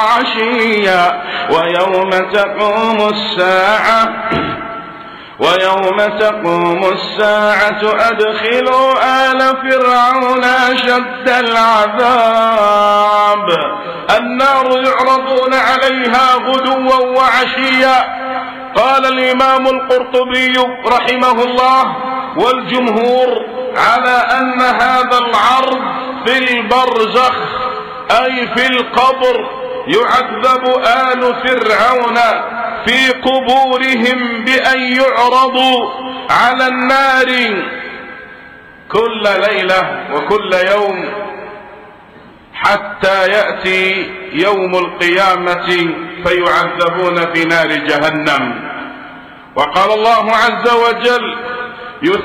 عشيا ويوم تقوم الساعة أدخلوا آل فرعون أشد العذاب. النار يعرضون عليها غدوا وعشيا. قال الإمام القرطبي رحمه الله والجمهور على أن هذا العرض في البرزخ أي في القبر، يعذب آل فرعون في قبورهم بأن يعرضوا على النار كل ليلة وكل يوم حتى يأتي يوم القيامة فيعذبون في نار جهنم. وقال الله عز وجل: